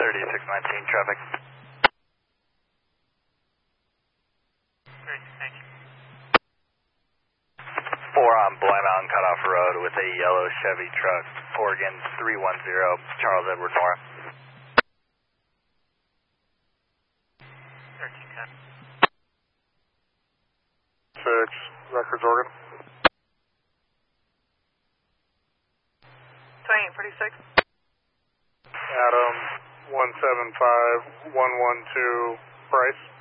3619 traffic. 4 on Bly Mountain Cutoff Road with a yellow Chevy truck, Oregon 310, Charles Edward Nora. 1310. 6, Records, Oregon. 2846. Adam 175112, Bryce.